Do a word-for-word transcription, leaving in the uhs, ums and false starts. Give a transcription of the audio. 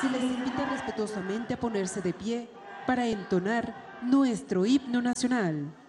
Se les invita respetuosamente a ponerse de pie para entonar nuestro himno nacional.